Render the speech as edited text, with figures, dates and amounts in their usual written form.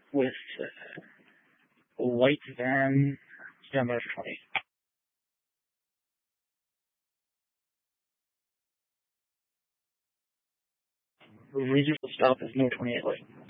with white van, standby for 20. Reason for the stop is no 28 light.